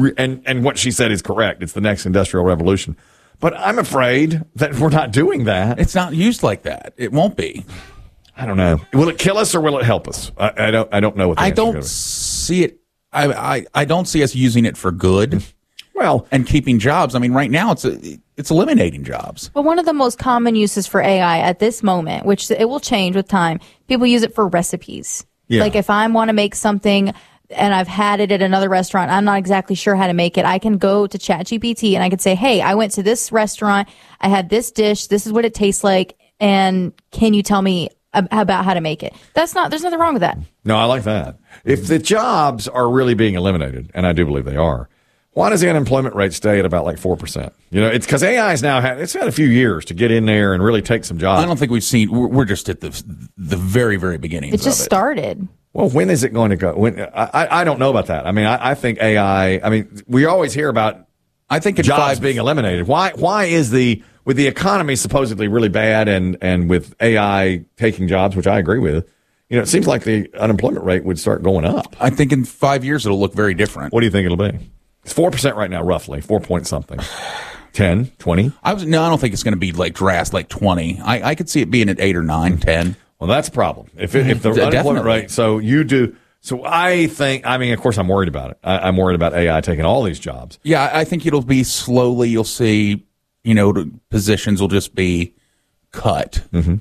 and what she said is correct. It's the next industrial revolution. But I'm afraid that we're not doing that. It's not used like that. It won't be. I don't know. Will it kill us or will it help us? I don't know what the I answer don't is. see it. I don't see us using it for good. Well, and keeping jobs. I mean, right now it's eliminating jobs. But one of the most common uses for AI at this moment, which it will change with time, people use it for recipes. Yeah. Like if I want to make something and I've had it at another restaurant, I'm not exactly sure how to make it, I can go to ChatGPT and I can say, hey, I went to this restaurant, I had this dish, this is what it tastes like, and can you tell me about how to make it? There's nothing wrong with that. no, I like that. If the jobs are really being eliminated, and I do believe they are, why does the unemployment rate stay at about like 4%? It's because AI is now it's had a few years to get in there and really take some jobs. I don't think we've seen. We're just at the very, very beginning. It just started. Well, when is it going to go? I don't know about that. I mean, I think AI. I mean, we always hear about. I think jobs being eliminated. Why is with the economy supposedly really bad and with AI taking jobs, which I agree with, it seems like the unemployment rate would start going up. I think in 5 years it'll look very different. What do you think it'll be? It's 4% right now, roughly 4 point something. 10, 20? I don't think it's going to be like drastic, like 20. I could see it being at 8 or 9, 10. Well, that's a problem. If the unemployment rate, so you do. So I think, of course, I'm worried about it. I'm worried about AI taking all these jobs. Yeah, I think it'll be slowly. You'll see, positions will just be cut. Mm-hmm.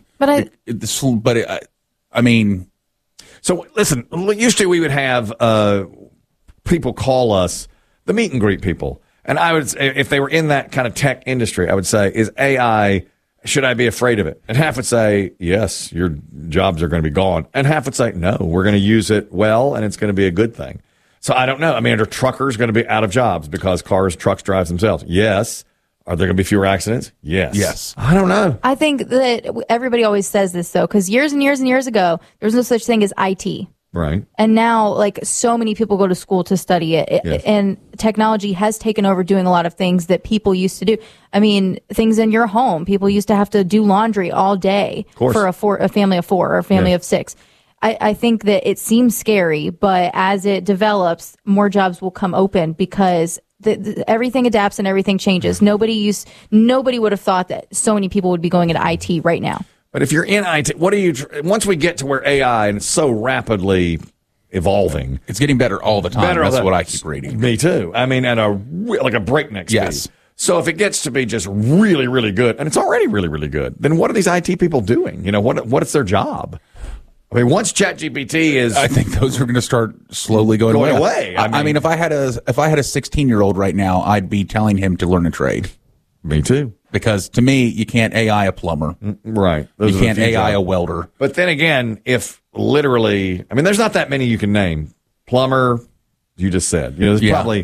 But I mean, so listen. Used to we would have people call us the meet and greet people, and I would say, if they were in that kind of tech industry, I would say, is AI? Should I be afraid of it? And half would say, yes, your jobs are going to be gone. And half would say, no, we're going to use it well, and it's going to be a good thing. So I don't know. I mean, are truckers going to be out of jobs because trucks drive themselves? Yes. Are there going to be fewer accidents? Yes. Yes. I don't know. I think that everybody always says this, though, because years and years and years ago, there was no such thing as IT. Right. And now, so many people go to school to study it. Yes. And technology has taken over doing a lot of things that people used to do. I mean, things in your home. People used to have to do laundry all day for a family of 4 or a family of 6. I think that it seems scary, but as it develops, more jobs will come open because everything adapts and everything changes. Nobody would have thought that so many people would be going into IT right now. But if you're in IT, once we get to where AI and it's so rapidly evolving, it's getting better all the time. That's what I keep reading. Me too. I mean, at a breakneck speed. Yes. So if it gets to be just really, really good, and it's already really, really good, then what are these IT people doing? What is their job? I mean, once ChatGPT is, I think those are going to start slowly going away. I mean, if I had a 16-year-old right now, I'd be telling him to learn a trade. Me too. Because to me, you can't AI a plumber. Right. You can't AI a welder. But then again, if literally, there's not that many you can name. Plumber, you just said. There's probably,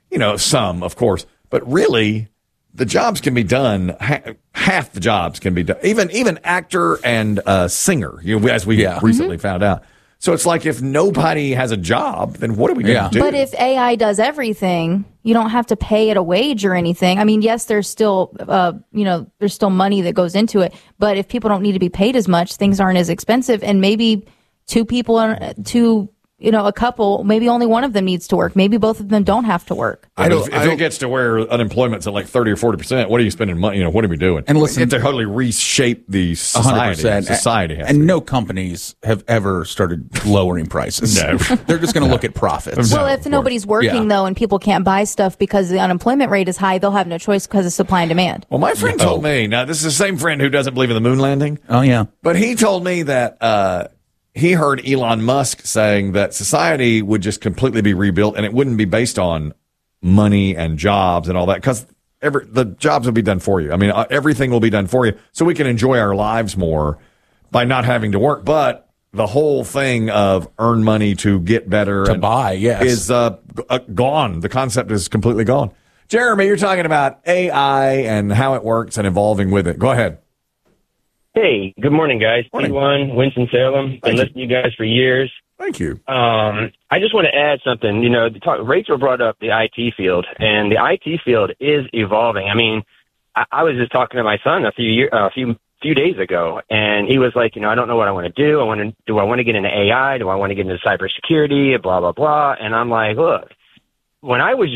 some, of course. But really, the jobs can be done. Half the jobs can be done. Even actor and singer, as we recently found out. So it's like if nobody has a job, then what are we going to do? But if AI does everything, you don't have to pay it a wage or anything. I mean, yes, there's still, there's still money that goes into it. But if people don't need to be paid as much, things aren't as expensive. And maybe a couple, maybe only one of them needs to work. Maybe both of them don't have to work. If it gets to where unemployment's at like 30 or 40%, what are you spending money? What are we doing? And listen, it's to totally reshape the society. 100%. Society has and to. No companies have ever started lowering prices. No. They're just going to look at profits. Well, if nobody's working, though, and people can't buy stuff because the unemployment rate is high, they'll have no choice because of supply and demand. Well, my friend told me, now this is the same friend who doesn't believe in the moon landing. Oh, yeah. But he told me that he heard Elon Musk saying that society would just completely be rebuilt and it wouldn't be based on money and jobs and all that because the jobs will be done for you. I mean, everything will be done for you so we can enjoy our lives more by not having to work. But the whole thing of earn money to get better is gone. The concept is completely gone. Jeremy, you're talking about AI and how it works and evolving with it. Go ahead. Hey, good morning, guys. Morning. P1, Winston-Salem. Been listening to you guys for years. Thank you. I just want to add something. Rachel brought up the IT field, and the IT field is evolving. I mean, I was just talking to my son a few days ago, and he was like, I don't know what I want to do. Do I want to get into AI? Do I want to get into cybersecurity? Blah, blah, blah. And I'm like, look, when I was